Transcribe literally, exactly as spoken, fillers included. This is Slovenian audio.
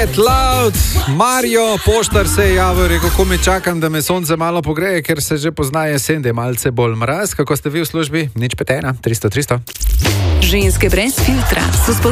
Get Loud, Mario, poštar se je javil, rekel, ko mi čakam, da me sonce malo pogreje, ker se že pozna jesen, da je malce bolj mraz. Kako ste vi v službi? Nič pet ena, tristo tristo. Ženske brez filtra so